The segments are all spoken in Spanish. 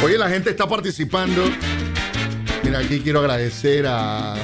Oye, la gente está participando. Mira, aquí quiero agradecer a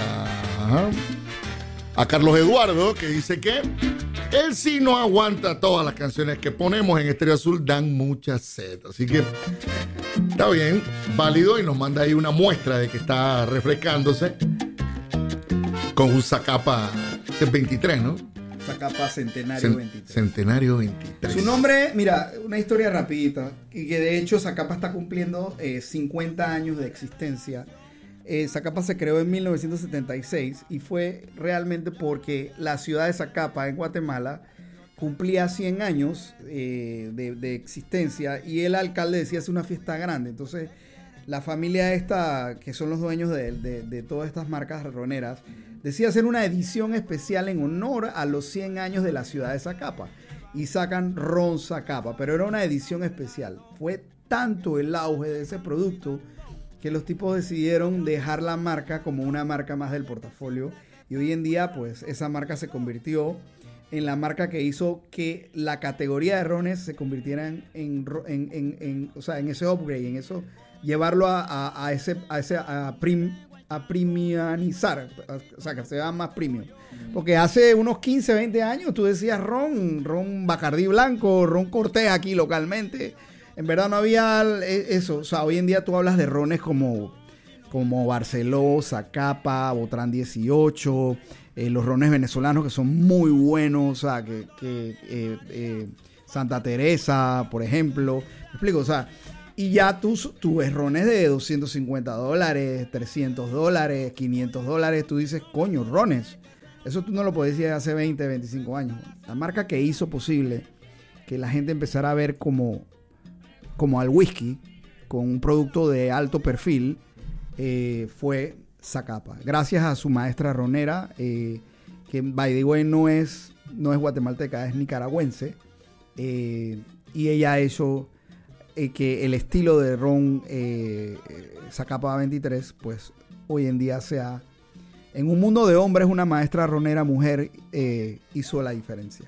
Carlos Eduardo, que dice que él sí no aguanta todas las canciones que ponemos en Estéreo Azul, dan mucha sed. Así que está bien, válido, y nos manda ahí una muestra de que está refrescándose con un Zacapa 23, ¿no? Zacapa Centenario 23. Centenario 23. Su nombre, mira, una historia rapidita, y que de hecho Zacapa está cumpliendo 50 años de existencia. Zacapa se creó en 1976 y fue realmente porque la ciudad de Zacapa en Guatemala cumplía 100 años de existencia, y el alcalde decía hacer una fiesta grande. Entonces la familia esta, que son los dueños de todas estas marcas roneras, decía hacer una edición especial en honor a los 100 años de la ciudad de Zacapa, y sacan Ron Zacapa, pero era una edición especial. Fue tanto el auge de ese producto que los tipos decidieron dejar la marca como una marca más del portafolio, y hoy en día pues esa marca se convirtió en la marca que hizo que la categoría de rones se convirtieran en ese upgrade, en eso, llevarlo a premiumizar, o sea, que se vea más premium. Porque hace unos 15, 20 años tú decías ron Bacardí blanco, ron Cortés aquí localmente. En verdad no había eso. O sea, hoy en día tú hablas de rones como Barceló, Zacapa, Botrán 18, los rones venezolanos que son muy buenos, o sea, Santa Teresa, por ejemplo. ¿Me explico? O sea, y ya tú ves rones de $250, $300, $500. Tú dices, coño, rones. Eso tú no lo podías decir hace 20, 25 años. La marca que hizo posible que la gente empezara a ver como al whisky, con un producto de alto perfil, fue Zacapa. Gracias a su maestra ronera, que by the way no es guatemalteca, es nicaragüense, y ella ha hecho que el estilo de ron Zacapa 23, pues hoy en día sea, en un mundo de hombres, una maestra ronera mujer hizo la diferencia.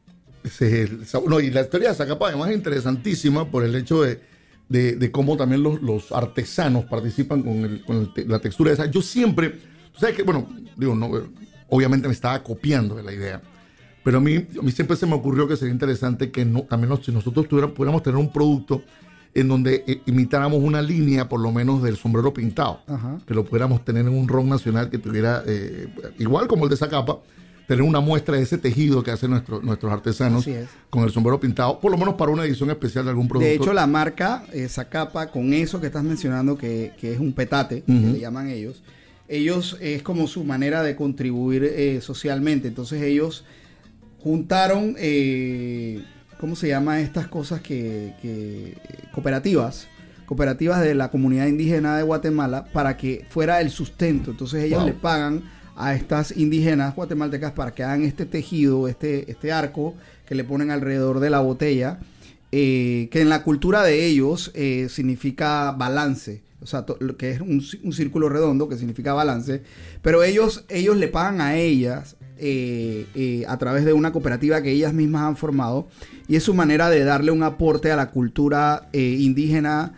Y la historia de Zacapa además es interesantísima por el hecho de cómo también los artesanos participan con la textura de esa. Yo siempre, tú sabes que, bueno, digo, no, obviamente me estaba copiando de la idea, pero a mí siempre se me ocurrió que sería interesante que también si nosotros pudiéramos tener un producto en donde imitáramos una línea, por lo menos, del sombrero pintado. Ajá. Que lo pudiéramos tener en un ron nacional que tuviera, igual como el de Zacapa, tener una muestra de ese tejido que hacen nuestros artesanos con el sombrero pintado, por lo menos para una edición especial de algún producto. De hecho, la marca Zacapa, con eso que estás mencionando, que es un petate, que le llaman ellos es como su manera de contribuir socialmente. Entonces ellos juntaron, ¿cómo se llama estas cosas cooperativas de la comunidad indígena de Guatemala, para que fuera el sustento? Entonces ellos le pagan a estas indígenas guatemaltecas para que hagan este tejido, este arco que le ponen alrededor de la botella, que en la cultura de ellos significa balance. O sea, que es un círculo redondo que significa balance, pero ellos le pagan a ellas a través de una cooperativa que ellas mismas han formado, y es su manera de darle un aporte a la cultura indígena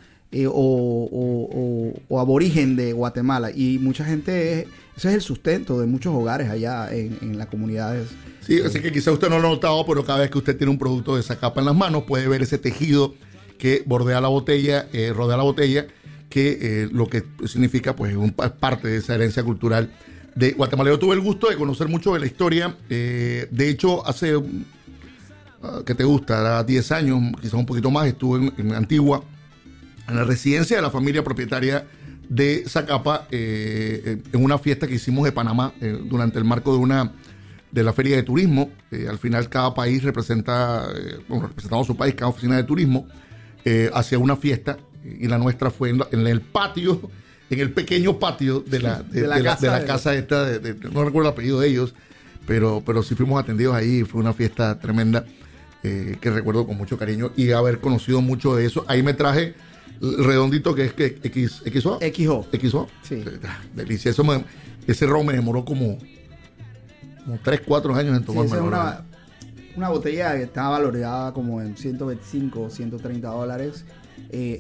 o aborigen de Guatemala. Y mucha gente, ese es el sustento de muchos hogares allá en las comunidades. Sí, así que quizá usted no lo ha notado, pero cada vez que usted tiene un producto de Zacapa en las manos, puede ver ese tejido que rodea la botella, que lo que significa, pues, es parte de esa herencia cultural de Guatemala. Yo tuve el gusto de conocer mucho de la historia. De hecho, hace, ¿qué te gusta? 10 años, quizás un poquito más, estuve en Antigua, en la residencia de la familia propietaria de Zacapa, en una fiesta que hicimos de Panamá, durante el marco de la feria de turismo. Al final cada país representamos su país, cada oficina de turismo hacía una fiesta, y la nuestra fue en el patio, en el pequeño patio de la casa esta, no recuerdo el apellido de ellos, pero sí fuimos atendidos ahí. Fue una fiesta tremenda, que recuerdo con mucho cariño, y haber conocido mucho de eso. Ahí me traje el redondito, que es XO. XO. Sí. Delicia. Ese ron me demoró como 3, 4 años en tomarme. Sí, una botella que estaba valorada como en $125 o $130.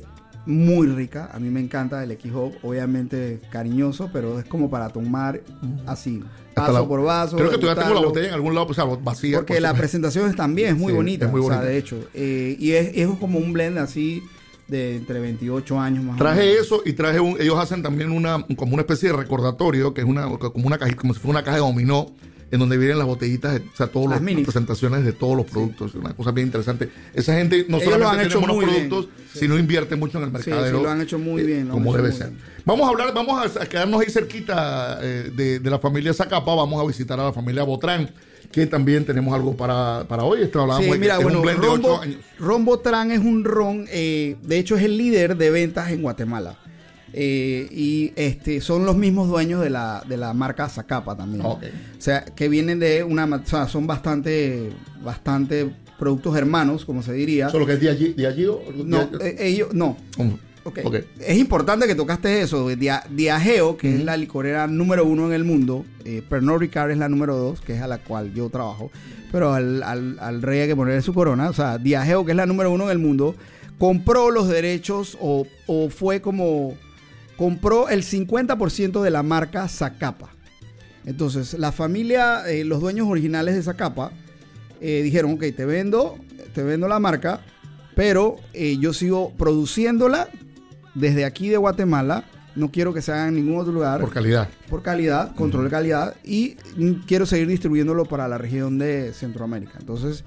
muy rica. A mí me encanta el X-Hop, obviamente cariñoso, pero es como para tomar así, vaso por vaso. Creo que todavía tengo la botella en algún lado, o sea, vacía. Porque la presentación también es muy bonita, es muy bonita. O sea, de hecho. Y es como un blend así de entre 28 años más o menos. Traje eso y traje ellos hacen también como una especie de recordatorio, que es como una cajita, como si fuera una caja de dominó, en donde vienen las botellitas, o sea, todas las presentaciones de todos los productos. Una cosa bien interesante. Esa gente no solamente tiene buenos productos, sino invierte mucho en el mercadeo. Sí, lo han hecho muy bien. Como debe ser. Vamos a quedarnos ahí cerquita de la familia Zacapa. Vamos a visitar a la familia Botrán, que también tenemos algo para hoy. Sí, mira, bueno, Ron Botrán es un ron, de hecho es el líder de ventas en Guatemala. Y son los mismos dueños de la marca Zacapa también. Okay. O sea, que vienen de o sea, son bastante productos hermanos, como se diría. ¿Solo que es Diageo? No, ellos no. Okay. Es importante que tocaste eso. Diageo, que es la licorera número 1 en el mundo. Pernod Ricard es la número 2, que es a la cual yo trabajo. Pero al rey hay que ponerle su corona. O sea, Diageo, que es la número 1 en el mundo, compró los derechos o fue como... compró el 50% de la marca Zacapa. Entonces, la familia, los dueños originales de Zacapa, dijeron, ok, te vendo la marca, pero yo sigo produciéndola desde aquí de Guatemala. No quiero que se haga en ningún otro lugar. Por calidad. Por calidad, control de calidad. Y quiero seguir distribuyéndolo para la región de Centroamérica. Entonces,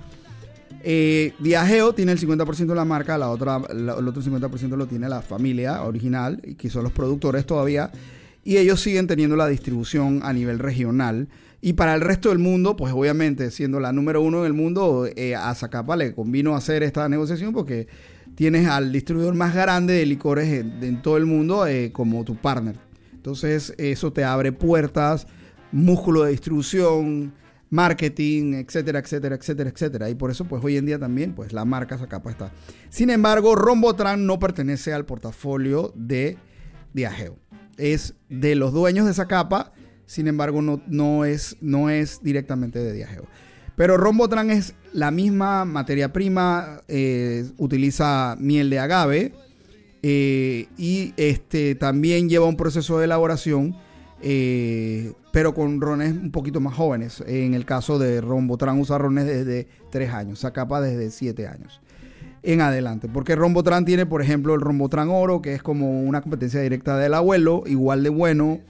Diageo tiene el 50% de la marca, el otro 50% lo tiene la familia original, que son los productores todavía, y ellos siguen teniendo la distribución a nivel regional. Y para el resto del mundo, pues obviamente siendo la número 1 en el mundo, a Zacapa le convino hacer esta negociación porque tienes al distribuidor más grande de licores en todo el mundo como tu partner. Entonces eso te abre puertas, músculo de distribución, marketing, etcétera, etcétera, etcétera, etcétera. Y por eso, pues hoy en día también, pues la marca Zacapa está. Sin embargo, Ron Botrán no pertenece al portafolio de Diageo. Es de los dueños de Zacapa, sin embargo, no es directamente de Diageo. Pero Ron Botrán es la misma materia prima, utiliza miel de agave y también lleva un proceso de elaboración, pero con rones un poquito más jóvenes. En el caso de Ron Botrán usa rones desde 3 años, Zacapa desde 7 años en adelante, porque Ron Botrán tiene, por ejemplo, el Ron Botrán Oro, que es como una competencia directa del abuelo, igual de bueno.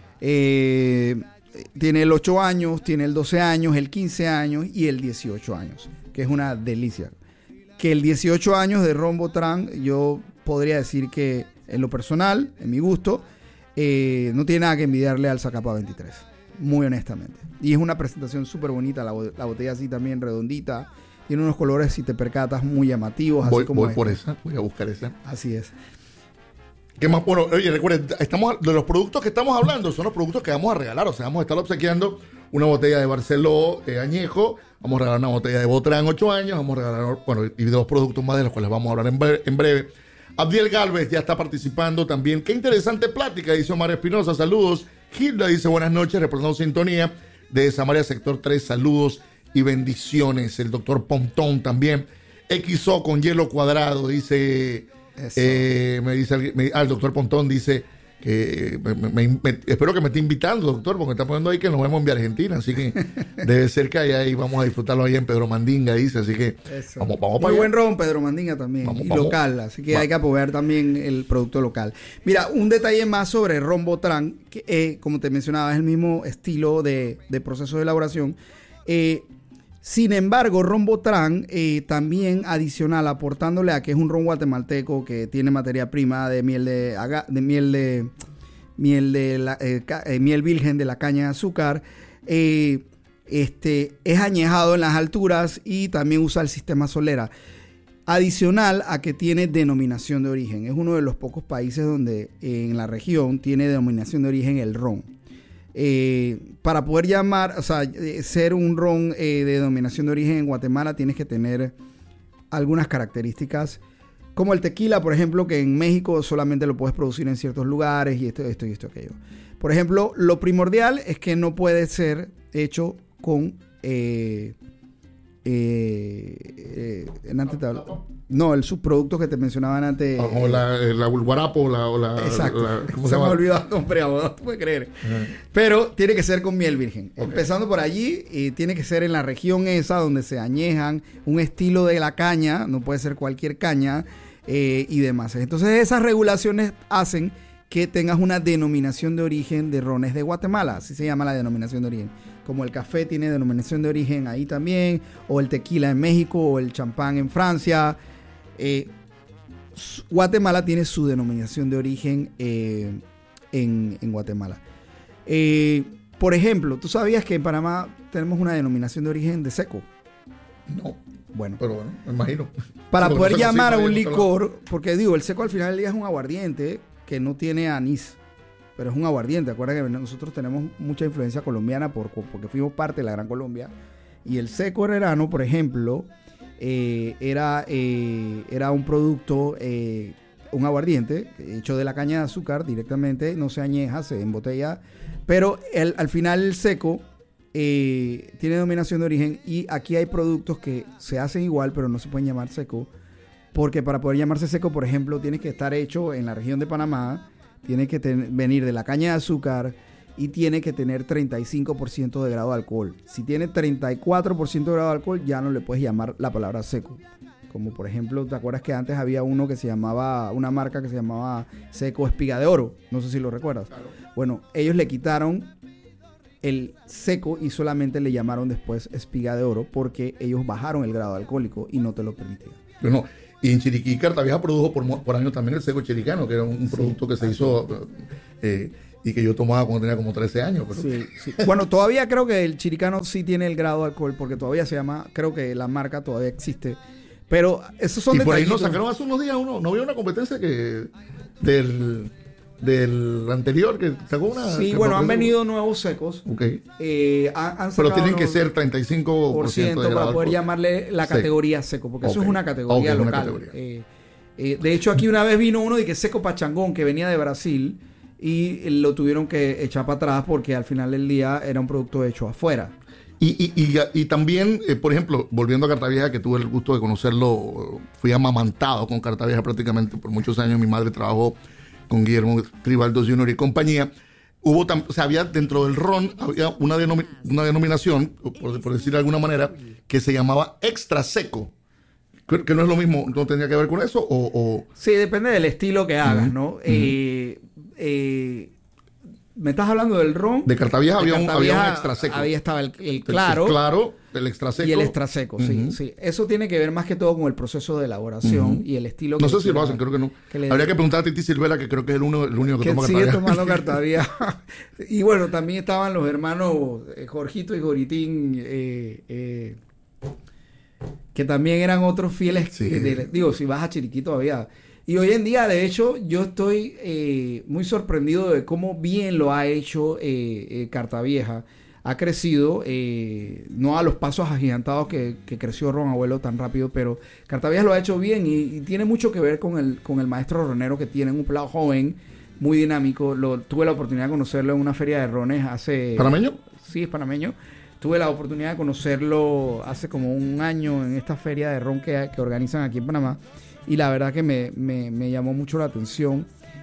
Tiene el 8 años, tiene el 12 años, el 15 años y el 18 años, que es una delicia. Que el 18 años de Ron Botrán, yo podría decir que en lo personal, en mi gusto, no tiene nada que envidiarle al Zacapa 23, muy honestamente. Y es una presentación súper bonita, la botella así también redondita, tiene unos colores, si te percatas, muy llamativos. Voy por esa, voy a buscar esa. Así es. ¿Qué más? Bueno, oye, recuerden, de los productos que estamos hablando, son los productos que vamos a regalar. O sea, vamos a estar obsequiando una botella de Barceló añejo, vamos a regalar una botella de Botrán 8 años, vamos a regalar, bueno, y 2 productos más de los cuales vamos a hablar en breve. Abdiel Galvez ya está participando también. Qué interesante plática, dice Omar Espinosa. Saludos. Gilda dice buenas noches, reportando sintonía de Samaria Sector 3. Saludos y bendiciones. El doctor Pontón también. XO con hielo cuadrado, dice... me dice el doctor Pontón dice que espero que me esté invitando, doctor, porque está poniendo ahí que nos vemos en Vía Argentina, así que debe ser que ahí vamos a disfrutarlo ahí en Pedro Mandinga, dice, así que vamos para allá. Muy buen ron Pedro Mandinga también, vamos. Local, así que hay que apoyar también el producto local. Mira, un detalle más sobre Ron Botrán, que como te mencionaba, es el mismo estilo de proceso de elaboración. Sin embargo, Ron Botrán también adicional, aportándole a que es un ron guatemalteco que tiene materia prima de miel miel virgen de la caña de azúcar, es añejado en las alturas y también usa el sistema Solera. Adicional a que tiene denominación de origen. Es uno de los pocos países donde en la región tiene denominación de origen el ron. Para poder ser un ron de denominación de origen en Guatemala tienes que tener algunas características, como el tequila, por ejemplo, que en México solamente lo puedes producir en ciertos lugares y esto, aquello. Por ejemplo, lo primordial es que no puede ser hecho con No, el subproducto que te mencionaban antes. O la guarapo o la exacto. Se me ha olvidado el nombre, no te puedes creer. Pero tiene que ser con miel virgen. Okay. Empezando por allí, tiene que ser en la región esa donde se añejan, un estilo de la caña, no puede ser cualquier caña y demás. Entonces esas regulaciones hacen que tengas una denominación de origen de rones de Guatemala, así se llama la denominación de origen. Como el café tiene denominación de origen ahí también, o el tequila en México, o el champán en Francia. Guatemala tiene su denominación de origen en Guatemala. Por ejemplo, ¿tú sabías que en Panamá tenemos una denominación de origen de seco? No. Bueno. Pero bueno, me imagino. Para poder llamar a un licor, porque digo, el seco al final del día es un aguardiente que no tiene anís, pero es un aguardiente. Acuérdate que nosotros tenemos mucha influencia colombiana porque fuimos parte de la Gran Colombia. Y el seco herrerano, por ejemplo, era un producto, un aguardiente hecho de la caña de azúcar directamente, no se añeja, se embotella, pero al final el seco tiene denominación de origen, y aquí hay productos que se hacen igual, pero no se pueden llamar seco, porque para poder llamarse seco, por ejemplo, tiene que estar hecho en la región de Panamá, tiene que venir de la caña de azúcar y tiene que tener 35% de grado de alcohol. Si tiene 34% de grado de alcohol, ya no le puedes llamar la palabra seco. Como por ejemplo, ¿te acuerdas que antes había una marca que se llamaba Seco Espiga de Oro? No sé si lo recuerdas. Claro. Bueno, ellos le quitaron el seco y solamente le llamaron después Espiga de Oro porque ellos bajaron el grado alcohólico y no te lo permitían. Bueno, y en Chiriquí, Cartavieja produjo por años también el seco chiricano, que era un producto que se hizo y que yo tomaba cuando tenía como 13 años. Pero... Sí. Bueno, todavía creo que el chiricano sí tiene el grado de alcohol, porque todavía se llama, creo que la marca todavía existe. Pero esos son detallitos. Y por ahí nos sacaron hace unos días no había una competencia del anterior que sacó una... Sí, bueno, han venido nuevos secos. Ok. Pero tienen que ser 35% de para poder llamarle la categoría seco, porque eso es una categoría local. Una categoría. De hecho, aquí una vez vino uno de que seco pachangón, que venía de Brasil, y lo tuvieron que echar para atrás porque al final del día era un producto hecho afuera. Y también, por ejemplo, volviendo a Cartavieja, que tuve el gusto de conocerlo, fui amamantado con Cartavieja prácticamente por muchos años. Mi madre trabajó con Guillermo Tribaldos Jr. y compañía. Había dentro del ron, había una denominación, por decir de alguna manera, que se llamaba extra seco. Que no es lo mismo, ¿no tendría que ver con eso? Sí, depende del estilo que hagas, ¿no? ¿Me estás hablando del ron? De Cartavieja había un extra seco. Ahí estaba el claro. El claro, el extra seco. Y el extra seco, sí. Eso tiene que ver más que todo con el proceso de elaboración y el estilo. No sé si lo hacen, creo que no. Habría que preguntar a Titi Silvera, que creo que es el único que toma Cartavieja. Sigue tomando Cartavieja. Y bueno, también estaban los hermanos Jorgito y Goritín, que también eran otros fieles. Sí. Si vas a Chiriquí todavía... Y hoy en día, de hecho, yo estoy muy sorprendido de cómo bien lo ha hecho Cartavieja. Ha crecido, no a los pasos agigantados que creció Ron Abuelo tan rápido, pero Cartavieja lo ha hecho bien y tiene mucho que ver con el maestro ronero que tiene, un pelado joven, muy dinámico. Tuve la oportunidad de conocerlo en una feria de rones hace... ¿Panameño? Sí, es panameño. Tuve la oportunidad de conocerlo hace como un año en esta feria de ron que organizan aquí en Panamá. Y la verdad que me llamó mucho la atención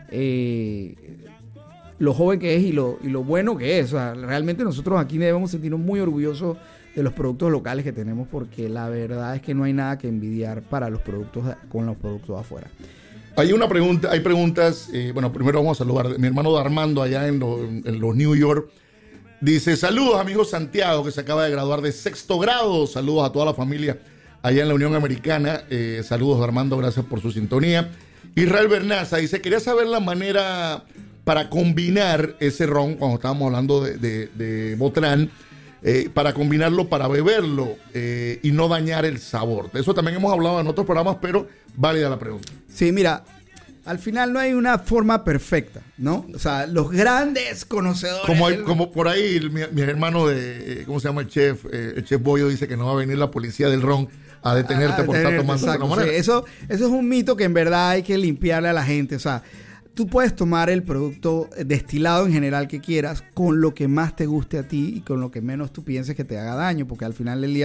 lo joven que es y lo bueno que es. O sea, realmente nosotros aquí debemos sentirnos muy orgullosos de los productos locales que tenemos, porque la verdad es que no hay nada que envidiar para los productos con los productos de afuera. Hay preguntas. Bueno, primero vamos a saludar. Mi hermano Armando allá en los New York dice: saludos, amigo Santiago, que se acaba de graduar de 6º grado. Saludos a toda la familia allá en la Unión Americana. Saludos, Armando, gracias por su sintonía. Israel Bernaza dice: quería saber la manera para combinar ese ron, cuando estábamos hablando de Botrán, para combinarlo, para beberlo y no dañar el sabor. De eso también hemos hablado en otros programas, pero válida la pregunta. Sí, mira, al final no hay una forma perfecta, ¿no? O sea, los grandes conocedores... Como por ahí mi hermano ¿cómo se llama el chef? El chef Boyo dice que no va a venir la policía del ron a detenerte por estar tomando de otra manera. Sí, eso es un mito que en verdad hay que limpiarle a la gente. O sea, tú puedes tomar el producto destilado en general que quieras con lo que más te guste a ti y con lo que menos tú pienses que te haga daño, porque al final del día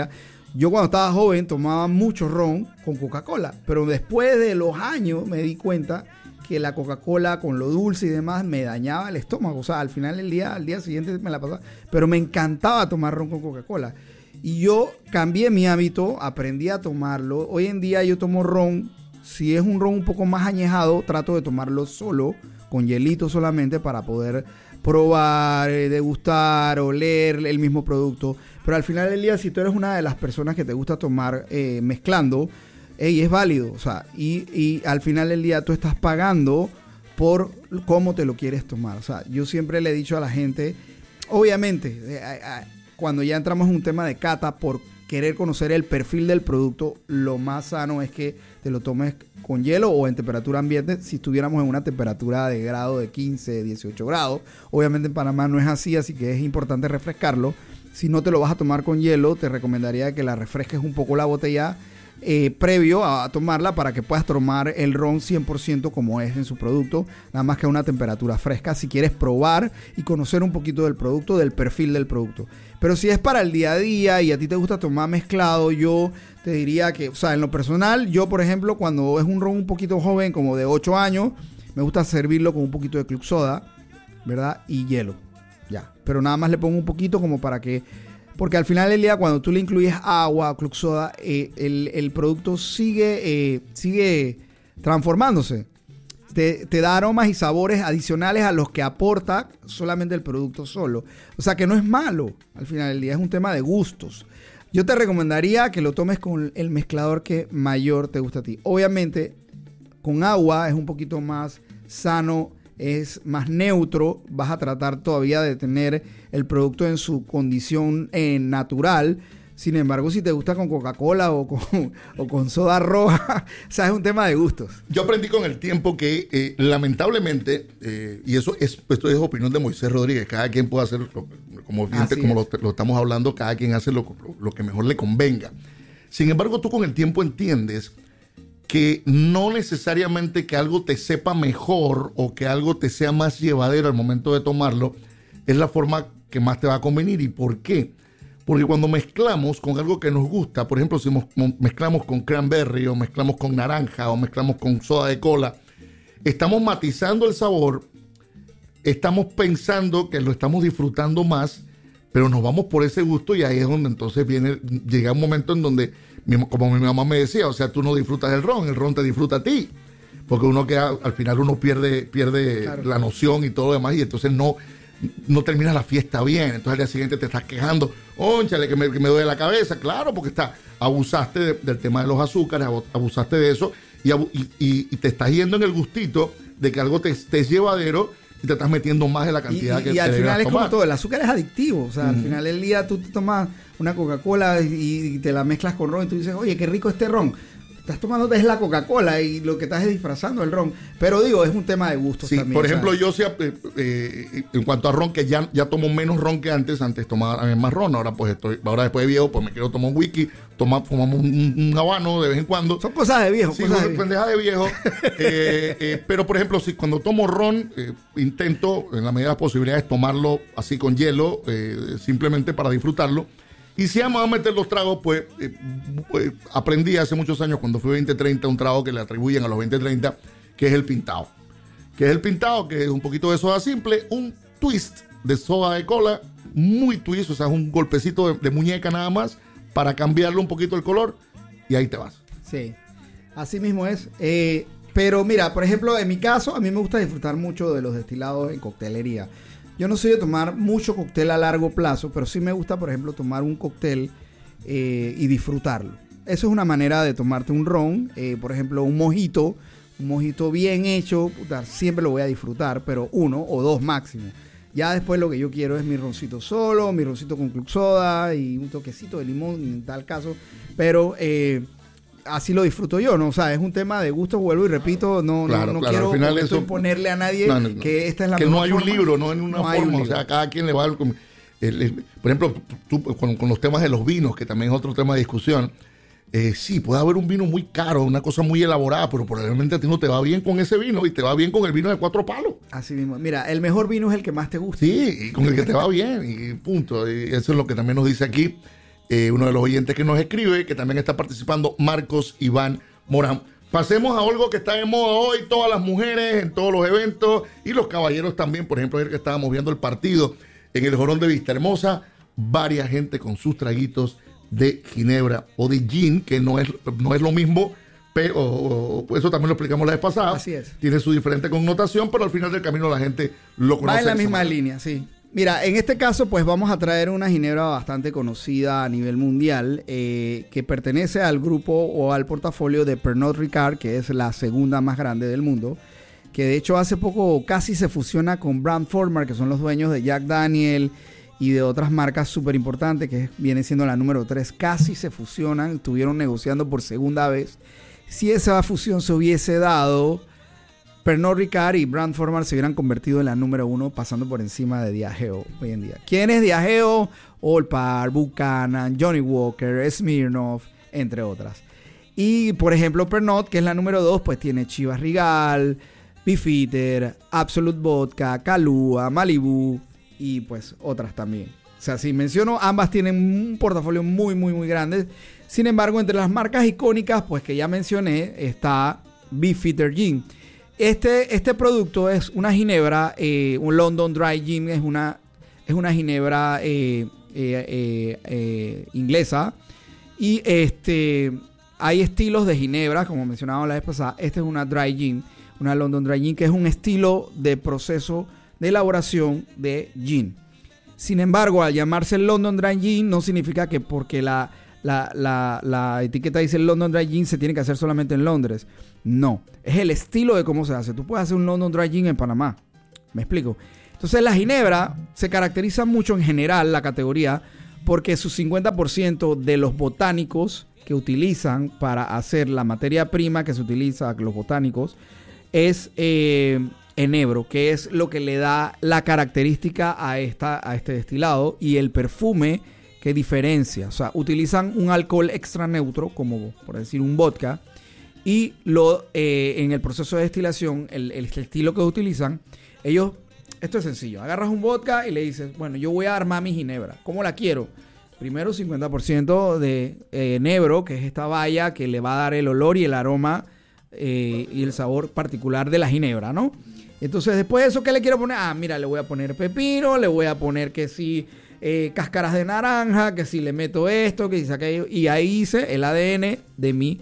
Yo cuando estaba joven tomaba mucho ron con Coca-Cola, pero después de los años me di cuenta que la Coca-Cola con lo dulce y demás me dañaba el estómago. O sea, al final del día, al día siguiente me la pasaba. Pero me encantaba tomar ron con Coca-Cola. Y yo cambié mi hábito, aprendí a tomarlo. Hoy en día yo tomo ron. Si es un ron un poco más añejado, trato de tomarlo solo, con hielito solamente, para poder probar, degustar, oler el mismo producto. Pero al final del día, si tú eres una de las personas que te gusta tomar mezclando, es válido. O sea, y al final del día tú estás pagando por cómo te lo quieres tomar. O sea, yo siempre le he dicho a la gente, obviamente, cuando ya entramos en un tema de cata, por querer conocer el perfil del producto, lo más sano es que te lo tomes con hielo o en temperatura ambiente. Si estuviéramos en una temperatura de grado de 15, 18 grados, obviamente en Panamá no es así que es importante refrescarlo. Si no te lo vas a tomar con hielo, te recomendaría que la refresques un poco la botella previo a tomarla, para que puedas tomar el ron 100% como es en su producto, nada más que a una temperatura fresca, si quieres probar y conocer un poquito del producto, del perfil del producto. Pero si es para el día a día y a ti te gusta tomar mezclado, yo te diría que, o sea, en lo personal, yo por ejemplo, cuando es un ron un poquito joven, como de 8 años, me gusta servirlo con un poquito de club soda, ¿verdad? Y hielo, ya. Pero nada más le pongo un poquito como para que... Porque al final del día, cuando tú le incluyes agua o club soda, el producto sigue transformándose. Te da aromas y sabores adicionales a los que aporta solamente el producto solo. O sea que no es malo. Al final del día es un tema de gustos. Yo te recomendaría que lo tomes con el mezclador que mayor te gusta a ti. Obviamente, con agua es un poquito más sano, es más neutro, vas a tratar todavía de tener el producto en su condición natural. Sin embargo, si te gusta con Coca-Cola o con soda roja, o sea, es un tema de gustos. Yo aprendí con el tiempo que lamentablemente, y esto es opinión de Moisés Rodríguez, cada quien puede hacer, como lo estamos hablando, cada quien hace lo que mejor le convenga. Sin embargo, tú con el tiempo entiendes que no necesariamente que algo te sepa mejor o que algo te sea más llevadero al momento de tomarlo es la forma que más te va a convenir. ¿Y por qué? Porque cuando mezclamos con algo que nos gusta, por ejemplo, si mezclamos con cranberry o mezclamos con naranja o mezclamos con soda de cola, estamos matizando el sabor, estamos pensando que lo estamos disfrutando más, pero nos vamos por ese gusto y ahí es donde entonces llega un momento en donde, como mi mamá me decía, o sea, tú no disfrutas el ron te disfruta a ti, porque uno queda, al final uno pierde claro, la noción y todo lo demás, y entonces no terminas la fiesta bien. Entonces al día siguiente te estás quejando, ónchale, que me duele la cabeza. Claro, porque abusaste del tema de los azúcares, abusaste de eso y te estás yendo en el gustito de que algo te es llevadero y te estás metiendo más de la cantidad que y al final es tomar. como todo, el azúcar es adictivo. O sea, al final del día tú te tomas una Coca-Cola y te la mezclas con ron y tú dices, oye, qué rico este ron. Estás tomando es la Coca-Cola y lo que estás es disfrazando el ron. Pero digo, es un tema de gustos también. Por ejemplo, yo en cuanto a ron, que ya tomo menos ron que antes tomaba más ron. Ahora después de viejo, pues me quiero tomar un whisky, fumamos un habano de vez en cuando. Son cosas de viejo. Sí, pendejas de viejo. Pero por ejemplo, si cuando tomo ron, intento en la medida de las posibilidades tomarlo así con hielo, simplemente para disfrutarlo. Y si vamos a meter los tragos, pues aprendí hace muchos años, cuando fui 2030, un trago que le atribuyen a los 2030, que es el pintado. Que es un poquito de soda simple, un twist de soda de cola, muy twist, o sea, es un golpecito de muñeca nada más, para cambiarle un poquito el color, y ahí te vas. Sí, así mismo es. Pero mira, por ejemplo, en mi caso, a mí me gusta disfrutar mucho de los destilados en coctelería. Yo no soy de tomar mucho cóctel a largo plazo, pero sí me gusta, por ejemplo, tomar un cóctel y disfrutarlo. Eso es una manera de tomarte un ron, por ejemplo, un mojito bien hecho, siempre lo voy a disfrutar, pero 1 o 2 máximo. Ya después lo que yo quiero es mi roncito solo, mi roncito con club soda y un toquecito de limón en tal caso, pero así lo disfruto yo, ¿no? O sea, es un tema de gusto, vuelvo y repito, no quiero imponerle a nadie que esta es la mejor forma. Que no hay un libro, no en una forma, o sea, cada quien le va por ejemplo, tú con los temas de los vinos, que también es otro tema de discusión, sí, puede haber un vino muy caro, una cosa muy elaborada, pero probablemente a ti no te va bien con ese vino y te va bien con el vino de 4 palos. Así mismo. Mira, el mejor vino es el que más te gusta. Sí, y con el que te va bien, y punto. Y eso es lo que también nos dice aquí. uno de los oyentes que nos escribe, que también está participando, Marcos Iván Morán. Pasemos a algo que está de moda hoy, todas las mujeres en todos los eventos y los caballeros también. Por ejemplo, ayer que estábamos viendo el partido en el Jorón de Vista Hermosa, varias gente con sus traguitos de ginebra o de gin, que no es lo mismo, pero eso también lo explicamos la vez pasada. Así es. Tiene su diferente connotación, pero al final del camino la gente lo conoce. Va en la misma línea, sí. Mira, en este caso, pues vamos a traer una ginebra bastante conocida a nivel mundial, que pertenece al grupo o al portafolio de Pernod Ricard, que es la segunda más grande del mundo, que de hecho hace poco casi se fusiona con Brown-Forman, que son los dueños de Jack Daniel y de otras marcas súper importantes, que viene siendo la número 3. Casi se fusionan, estuvieron negociando por segunda vez. Si esa fusión se hubiese dado, Pernod Ricard y Brown-Forman se hubieran convertido en la número 1, pasando por encima de Diageo hoy en día. ¿Quién es Diageo? Old Parr, Buchanan, Johnny Walker, Smirnoff, entre otras. Y, por ejemplo, Pernod, que es la número 2, pues tiene Chivas Regal, Beefeater, Absolut Vodka, Kahlúa, Malibu y pues otras también. O sea, si menciono, ambas tienen un portafolio muy, muy, muy grande. Sin embargo, entre las marcas icónicas, pues que ya mencioné, está Beefeater Gin. Este producto es una ginebra, un London Dry Gin, es una ginebra inglesa. Y hay estilos de ginebra, como mencionaba la vez pasada. Esta es una Dry Gin, una London Dry Gin, que es un estilo de proceso de elaboración de gin. Sin embargo, al llamarse London Dry Gin, no significa que porque la etiqueta dice London Dry Gin se tiene que hacer solamente en Londres. No, es el estilo de cómo se hace. Tú puedes hacer un London Dry Gin en Panamá. ¿Me explico? Entonces la ginebra se caracteriza mucho en general, la categoría, porque su 50% de los botánicos que utilizan para hacer la materia prima que se utiliza, los botánicos, es enebro, que es lo que le da la característica a este destilado, y el perfume que diferencia. O sea, utilizan un alcohol extra neutro, como por decir un vodka, y en el proceso de destilación, el estilo que utilizan, esto es sencillo. Agarras un vodka y le dices, bueno, yo voy a armar mi ginebra. ¿Cómo la quiero? Primero 50% de enebro, que es esta baya que le va a dar el olor y el aroma y el sabor particular de la ginebra, ¿no? Entonces, después de eso, ¿qué le quiero poner? Mira, le voy a poner pepino, le voy a poner que sí, cáscaras de naranja, que si le meto esto, que si saca aquello, y ahí hice el ADN de mi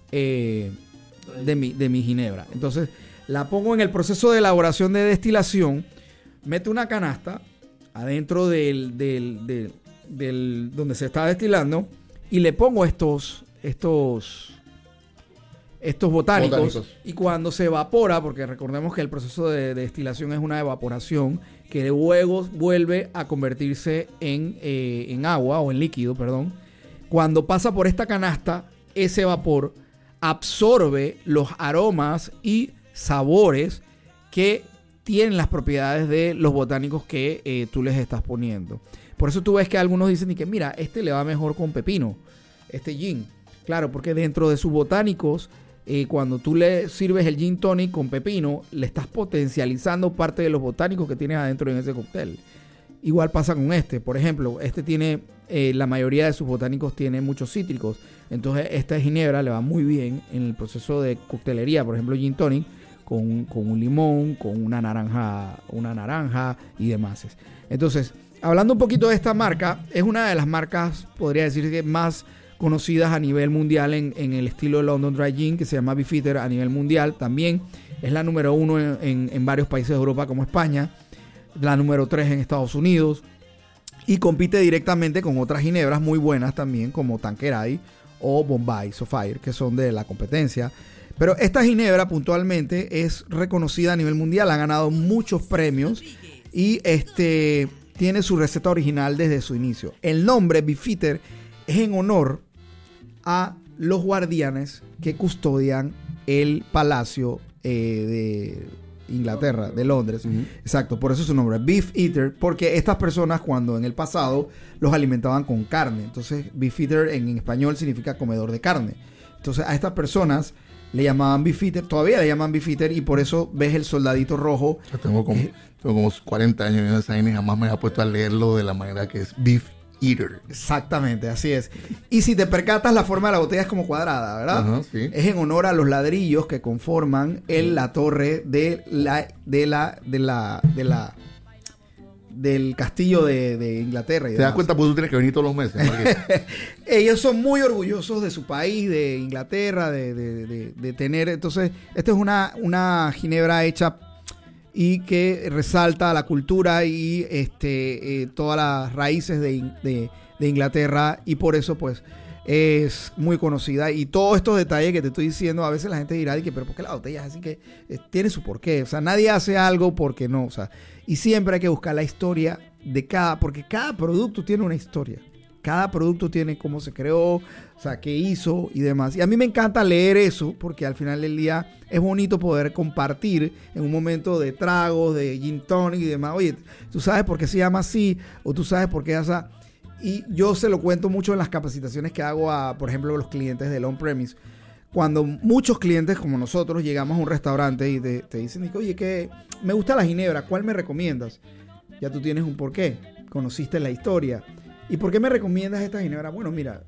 ginebra. Entonces la pongo en el proceso de elaboración de destilación, meto una canasta adentro del donde se está destilando y le pongo estos botánicos, y cuando se evapora, porque recordemos que el proceso de destilación es una evaporación que luego vuelve a convertirse en agua o en líquido, perdón. Cuando pasa por esta canasta, ese vapor absorbe los aromas y sabores que tienen las propiedades de los botánicos que tú les estás poniendo. Por eso tú ves que algunos dicen que mira, le va mejor con pepino, este gin. Claro, porque dentro de sus botánicos, cuando tú le sirves el gin tonic con pepino, le estás potencializando parte de los botánicos que tienes adentro en ese cóctel. Igual pasa con por ejemplo, tiene, la mayoría de sus botánicos tiene muchos cítricos. Entonces esta ginebra le va muy bien en el proceso de coctelería, por ejemplo gin tonic, con un limón, con una naranja y demás. Entonces, hablando un poquito de esta marca, es una de las marcas, podría decir que más conocidas a nivel mundial en el estilo de London Dry Gin, que se llama Beefeater a nivel mundial. También es la número 1 en varios países de Europa como España, la número 3 en Estados Unidos, y compite directamente con otras ginebras muy buenas también, como Tanqueray o Bombay Sapphire, que son de la competencia. Pero esta ginebra puntualmente es reconocida a nivel mundial, ha ganado muchos premios y tiene su receta original desde su inicio. El nombre Beefeater es en honor a los guardianes que custodian el palacio de Inglaterra, de Londres. Uh-huh. Exacto, por eso su nombre, Beefeater, porque estas personas cuando en el pasado los alimentaban con carne. Entonces Beefeater en español significa comedor de carne. Entonces a estas personas le llamaban Beefeater, todavía le llaman Beefeater, y por eso ves el soldadito rojo. Yo tengo como 40 años en esa vaina y jamás me había puesto a leerlo de la manera que es Beefeater. Eater. Exactamente, así es. Y si te percatas, la forma de la botella es como cuadrada, ¿verdad? Ajá, sí. Es en honor a los ladrillos que conforman la torre del castillo de Inglaterra. Y ¿Te das cuenta? Pues tú tienes que venir todos los meses. Ellos son muy orgullosos de su país, de Inglaterra, de tener... Entonces, esta es una ginebra hecha y que resalta la cultura y todas las raíces de Inglaterra, y por eso pues es muy conocida. Y todos estos detalles que te estoy diciendo, a veces la gente dirá, pero ¿por qué la botella es así? Que tiene su porqué. O sea, nadie hace algo porque no. O sea, y siempre hay que buscar la historia de porque cada producto tiene una historia. Cada producto tiene cómo se creó, o sea, qué hizo y demás. Y a mí me encanta leer eso, porque al final del día es bonito poder compartir en un momento de tragos, de gin tonic y demás. Oye, ¿tú sabes por qué se llama así? O ¿tú sabes por qué hace? Y yo se lo cuento mucho en las capacitaciones que hago por ejemplo, a los clientes del on-premise. Cuando muchos clientes como nosotros llegamos a un restaurante y te dicen, oye, que me gusta la ginebra, ¿cuál me recomiendas? Ya tú tienes un porqué, conociste la historia. ¿Y por qué me recomiendas esta ginebra? Bueno, mira,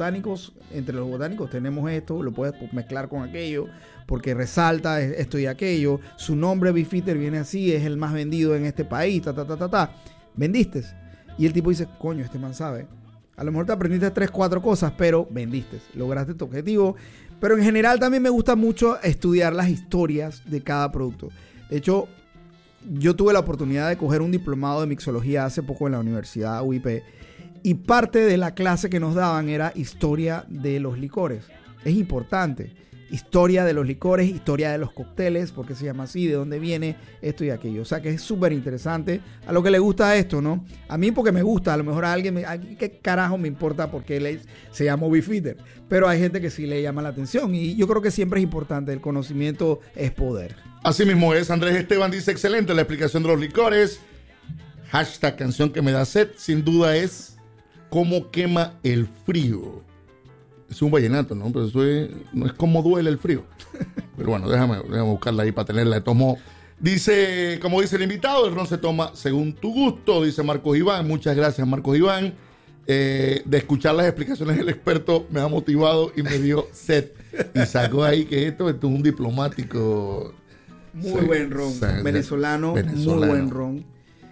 entre los botánicos tenemos esto, lo puedes mezclar con aquello, porque resalta esto y aquello. Su nombre, Beefeater, viene así, es el más vendido en este país, ¿Vendiste? Y el tipo dice, coño, este man sabe. A lo mejor te aprendiste 3, 4 cosas, pero vendiste, lograste tu objetivo. Pero en general también me gusta mucho estudiar las historias de cada producto. De hecho, yo tuve la oportunidad de coger un diplomado de mixología hace poco en la Universidad UIP. Y parte de la clase que nos daban era historia de los licores. Es importante. Historia de los licores, historia de los cócteles, por qué se llama así, de dónde viene esto y aquello. O sea que es súper interesante. A lo que le gusta esto, ¿no? A mí porque me gusta, a lo mejor a alguien, ¿qué carajo me importa por qué se llama Beefeater? Pero hay gente que sí le llama la atención, y yo creo que siempre es importante. El conocimiento es poder. Así mismo es. Andrés Esteban dice, excelente la explicación de los licores. Hashtag canción que me da sed. Sin duda es cómo quema el frío. Es un vallenato, ¿no? Pero eso no es cómo duele el frío. Pero bueno, déjame buscarla ahí para tenerla de tomo. Dice, como dice el invitado, el ron se toma según tu gusto, dice Marcos Iván. Muchas gracias, Marcos Iván. De escuchar las explicaciones del experto me ha motivado y me dio sed. Y sacó ahí que esto es un diplomático. Muy buen ron. Venezolano, muy buen ron.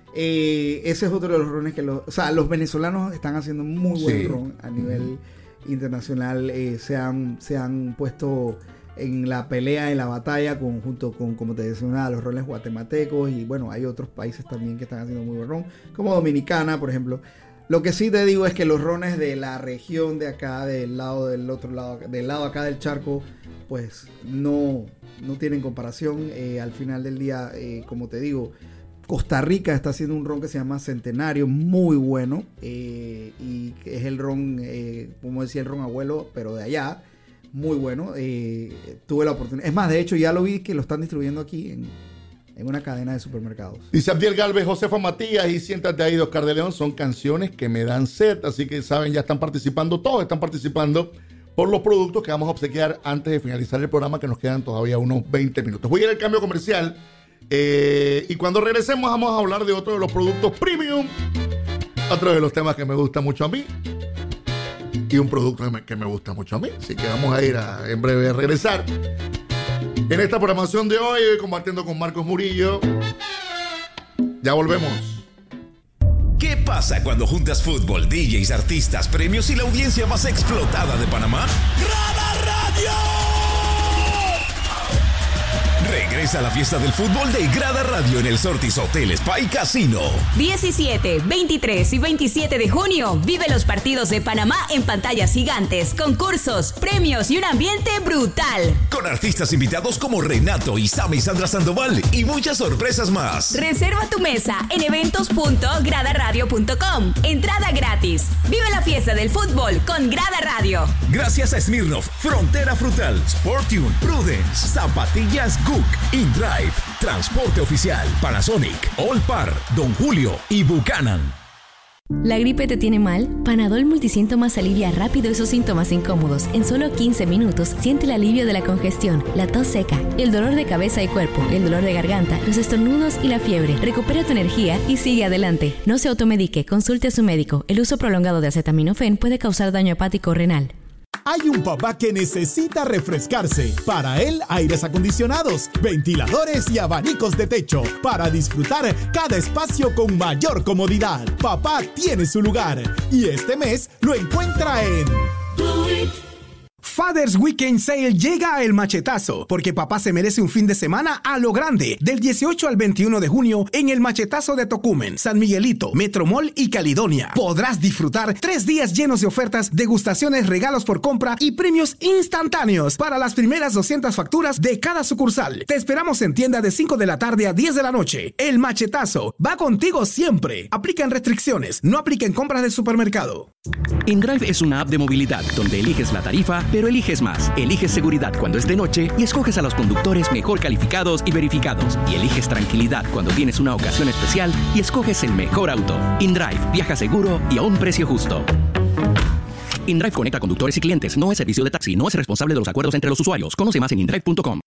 Ese es otro de los rones que los venezolanos están haciendo muy buen ron a nivel internacional. Se han puesto en la pelea, en la batalla junto con, como te decía, los rones guatemaltecos, y bueno, hay otros países también que están haciendo muy buen ron, como Dominicana, por ejemplo. Lo que sí te digo es que los rones de la región de acá, del lado acá del charco, pues no tienen comparación. Al final del día, como te digo, Costa Rica está haciendo un ron que se llama Centenario, muy bueno, y es el ron, como decía, el ron abuelo, pero de allá, muy bueno. Tuve la oportunidad, es más, de hecho ya lo vi que lo están distribuyendo aquí en una cadena de supermercados. Dice Abdiel Galvez, Josefa Matías y Siéntate ahí de Oscar de León son canciones que me dan sed, así que saben, ya están participando, todos están participando por los productos que vamos a obsequiar antes de finalizar el programa, que nos quedan todavía unos 20 minutos. Voy a ir al cambio comercial. Y cuando regresemos vamos a hablar de otro de los productos premium, otro de los temas que me gusta mucho a mí y un producto que me gusta mucho a mí. Así que vamos a ir en breve a regresar. En esta programación de hoy compartiendo con Marcos Murillo. Ya volvemos. ¿Qué pasa cuando juntas fútbol, DJs, artistas, premios y la audiencia más explotada de Panamá? ¡Grada Radio! Regresa a la fiesta del fútbol de Grada Radio en el Sortis Hotel Spa y Casino. 17, 23 y 27 de junio. Vive los partidos de Panamá en pantallas gigantes, concursos, premios y un ambiente brutal. Con artistas invitados como Renato, Isama y Sandra Sandoval y muchas sorpresas más. Reserva tu mesa en eventos.gradaradio.com. Entrada gratis. Vive la fiesta del fútbol con Grada Radio. Gracias a Smirnoff, Frontera Frutal, Sportune, Prudence, Zapatillas Gook, InDrive, Transporte Oficial, Panasonic, Allpar, Don Julio y Buchanan. ¿La gripe te tiene mal? Panadol Multisíntomas alivia rápido esos síntomas incómodos. En solo 15 minutos siente el alivio de la congestión, la tos seca, el dolor de cabeza y cuerpo, el dolor de garganta, los estornudos y la fiebre. Recupera tu energía y sigue adelante. No se automedique, consulte a su médico. El uso prolongado de acetaminofén puede causar daño hepático o renal. Hay un papá que necesita refrescarse. Para él, aires acondicionados, ventiladores y abanicos de techo para disfrutar cada espacio con mayor comodidad. Papá tiene su lugar y este mes lo encuentra en Father's Weekend Sale llega a El Machetazo, porque papá se merece un fin de semana a lo grande, del 18 al 21 de junio en El Machetazo de Tocumen, San Miguelito, Metromall y Caledonia. Podrás disfrutar 3 días llenos de ofertas, degustaciones, regalos por compra y premios instantáneos para las primeras 200 facturas de cada sucursal. Te esperamos en tienda de 5 de la tarde a 10 de la noche. El Machetazo va contigo siempre. Aplican restricciones, no apliquen compras de supermercado. InDrive es una app de movilidad donde eliges la tarifa, pero eliges más. Eliges seguridad cuando es de noche y escoges a los conductores mejor calificados y verificados. Y eliges tranquilidad cuando tienes una ocasión especial y escoges el mejor auto. InDrive, viaja seguro y a un precio justo. InDrive conecta conductores y clientes. No es servicio de taxi. No es responsable de los acuerdos entre los usuarios. Conoce más en indrive.com.